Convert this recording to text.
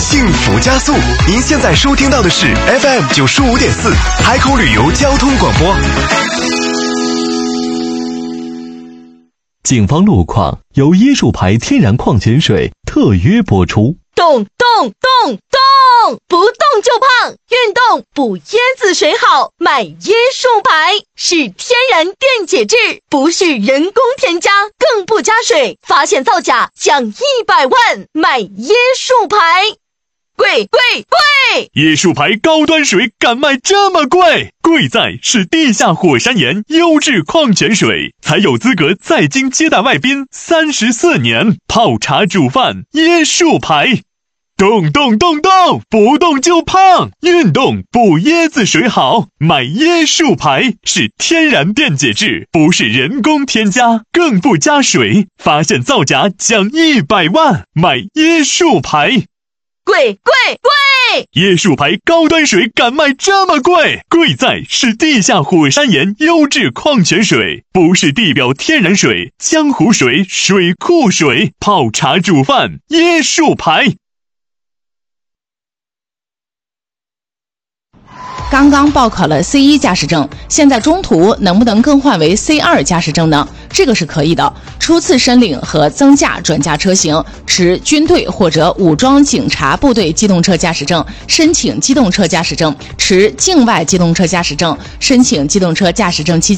幸福加速。您现在收听到的是 FM 95.4海口旅游交通广播。 警方路况由椰树牌天然矿泉水特约播出。 动，不动就胖，运动补椰子水好，买椰树牌，是天然电解质，不是人工添加，更不加水，发现造假奖100万，买椰树牌。贵！ 椰树牌高端水敢卖这么贵？贵在是地下火山岩优质矿泉水，才有资格在京接待外宾34年，泡茶煮饭椰树牌。动，不动就胖，运动补椰子水好，买椰树牌，是天然电解质，不是人工添加，更不加水，发现造假奖100万，买椰树牌。 贵！ 椰树牌高端水敢卖这么贵？贵在是地下火山岩优质矿泉水，不是地表天然水、江湖水、水库水，泡茶煮饭椰树牌。 刚刚报考了 C1 驾驶证，现在中途能不能更换为 C2 驾驶证呢？这个是可以的。初次申领和增驾转驾车型，持军队或者武装警察部队机动车驾驶证，申请机动车驾驶证；持境外机动车驾驶证，申请机动车驾驶证期间